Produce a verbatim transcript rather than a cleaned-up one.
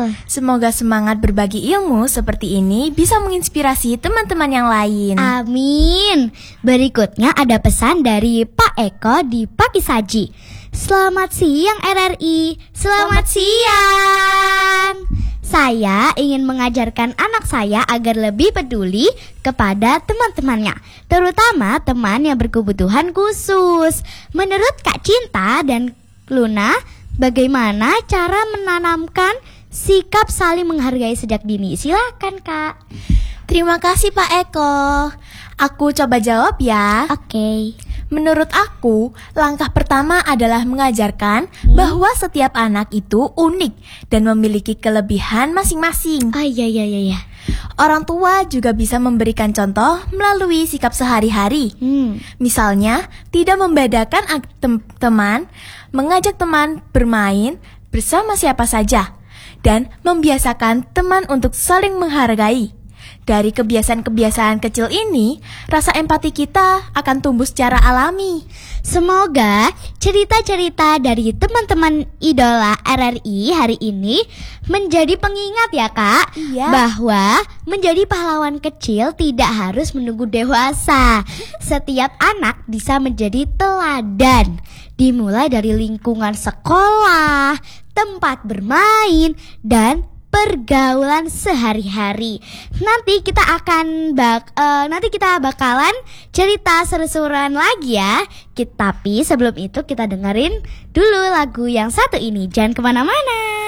Semoga semangat berbagi ilmu seperti ini bisa menginspirasi teman-teman yang lain. Amin. Berikutnya ada pesan dari Pak Eko di Pagi Saji. Selamat siang R R I. Selamat, Selamat siang. Saya ingin mengajarkan anak saya agar lebih peduli kepada teman-temannya, terutama teman yang berkebutuhan khusus. Menurut Kak Cinta dan Luna, bagaimana cara menanamkan sikap saling menghargai sejak dini? Silakan Kak. Terima kasih Pak Eko. Aku coba jawab ya. Oke. Okay. Menurut aku, langkah pertama adalah mengajarkan hmm? bahwa setiap anak itu unik dan memiliki kelebihan masing-masing. Ah iya iya iya. Orang tua juga bisa memberikan contoh melalui sikap sehari-hari. Hmm. Misalnya, tidak membedakan tem- teman, mengajak teman bermain bersama siapa saja, dan membiasakan teman untuk saling menghargai. Dari kebiasaan-kebiasaan kecil ini, rasa empati kita akan tumbuh secara alami. Semoga cerita-cerita dari teman-teman idola R R I hari ini menjadi pengingat ya Kak, iya. bahwa menjadi pahlawan kecil tidak harus menunggu dewasa. Setiap anak bisa menjadi teladan, dimulai dari lingkungan sekolah, tempat bermain, dan pergaulan sehari-hari. Nanti kita akan bak, uh, nanti kita bakalan cerita seru-seruan lagi ya. Kita, tapi sebelum itu kita dengerin dulu lagu yang satu ini. Jangan kemana-mana.